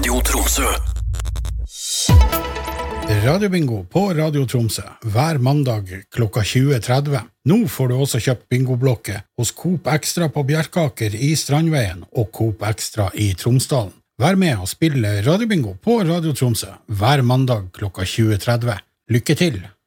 Radio Tromsø. Radiobingo på Radio Tromsø hver mandag klokka 20.30. Nå får du også kjøpt bingoblokke hos Coop Extra på Bjerkaker i Strandveien og Coop Extra i Tromsdalen. Vær med og spille radiobingo på Radio Tromsø hver mandag klokka 20.30. Lykke til!